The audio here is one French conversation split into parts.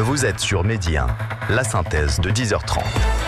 Vous êtes sur Midi 1, la synthèse de 10h30.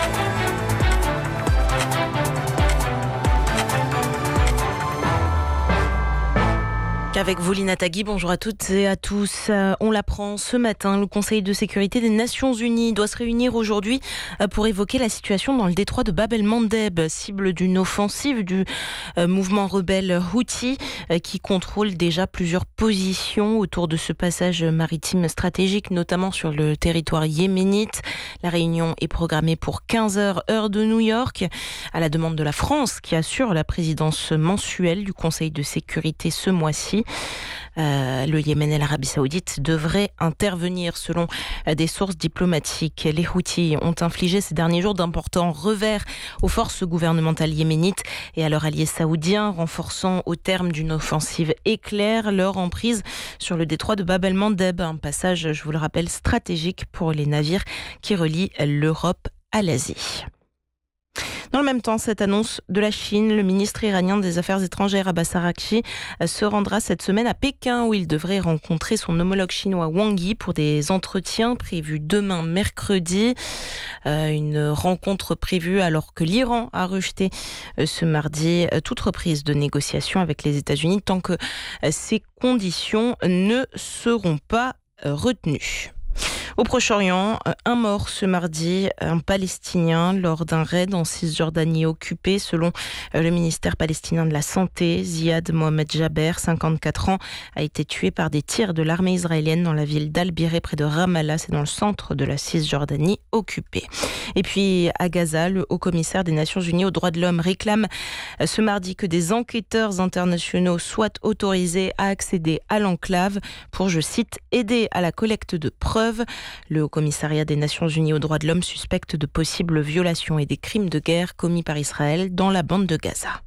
Avec vous, Lina Tagui, bonjour à toutes et à tous. On l'apprend ce matin, le Conseil de sécurité des Nations Unies doit se réunir aujourd'hui pour évoquer la situation dans le détroit de Bab el-Mandeb, cible d'une offensive du mouvement rebelle Houthi qui contrôle déjà plusieurs positions autour de ce passage maritime stratégique, notamment sur le territoire yéménite. La réunion est programmée pour 15h heure de New York, à la demande de la France qui assure la présidence mensuelle du Conseil de sécurité ce mois-ci. Le Yémen et l'Arabie Saoudite devraient intervenir selon des sources diplomatiques. Les Houthis ont infligé ces derniers jours d'importants revers aux forces gouvernementales yéménites et à leurs alliés saoudiens, renforçant au terme d'une offensive éclair leur emprise sur le détroit de Bab el-Mandeb, un passage, je vous le rappelle, stratégique pour les navires qui relient l'Europe à l'Asie. Dans le même temps, cette annonce de la Chine, le ministre iranien des Affaires étrangères Abbas Araghchi se rendra cette semaine à Pékin où il devrait rencontrer son homologue chinois Wang Yi pour des entretiens prévus demain mercredi. Une rencontre prévue alors que l'Iran a rejeté ce mardi toute reprise de négociations avec les États-Unis tant que ces conditions ne seront pas retenues. Au Proche-Orient, un mort ce mardi, un Palestinien, lors d'un raid en Cisjordanie occupée. Selon le ministère palestinien de la Santé, Ziad Mohamed Jaber, 54 ans, a été tué par des tirs de l'armée israélienne dans la ville d'Al-Biré, près de Ramallah. C'est dans le centre de la Cisjordanie occupée. Et puis à Gaza, le haut-commissaire des Nations Unies aux droits de l'homme réclame ce mardi que des enquêteurs internationaux soient autorisés à accéder à l'enclave pour, je cite, aider à la collecte de preuves. Le Haut-Commissariat des Nations Unies aux droits de l'homme suspecte de possibles violations et des crimes de guerre commis par Israël dans la bande de Gaza.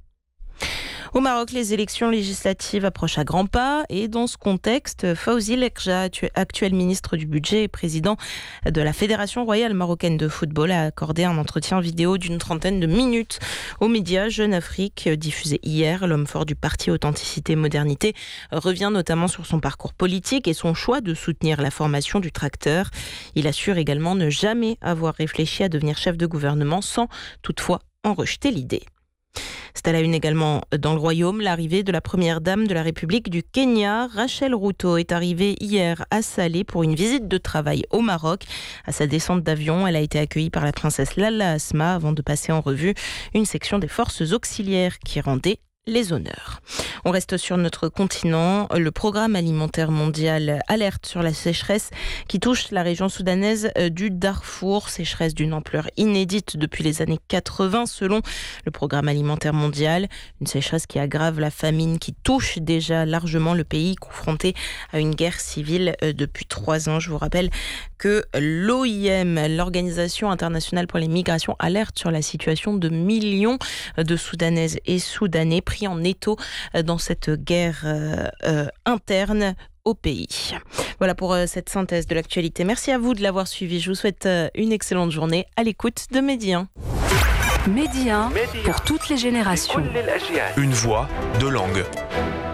Au Maroc, les élections législatives approchent à grands pas et dans ce contexte, Fawzi Lekja, actuel ministre du Budget et président de la Fédération royale marocaine de football, a accordé un entretien vidéo d'une trentaine de minutes aux médias Jeune Afrique, diffusé hier. L'homme fort du parti Authenticité Modernité revient notamment sur son parcours politique et son choix de soutenir la formation du tracteur. Il assure également ne jamais avoir réfléchi à devenir chef de gouvernement sans toutefois en rejeter l'idée. C'est à la une également dans le Royaume, l'arrivée de la première dame de la République du Kenya. Rachel Ruto est arrivée hier à Salé pour une visite de travail au Maroc. À sa descente d'avion, elle a été accueillie par la princesse Lalla Asma avant de passer en revue une section des forces auxiliaires qui rendait les honneurs. On reste sur notre continent. Le programme alimentaire mondial alerte sur la sécheresse qui touche la région soudanaise du Darfour. Sécheresse d'une ampleur inédite depuis les années 80 selon le programme alimentaire mondial. Une sécheresse qui aggrave la famine qui touche déjà largement le pays confronté à une guerre civile depuis 3 ans. Je vous rappelle que l'OIM, l'Organisation internationale pour les migrations, alerte sur la situation de millions de Soudanaises et Soudanais pris en étau dans cette guerre interne au pays. Voilà pour cette synthèse de l'actualité. Merci à vous de l'avoir suivi. Je vous souhaite une excellente journée à l'écoute de Midi 1. Midi 1 pour toutes les générations. Une voix, 2 langues.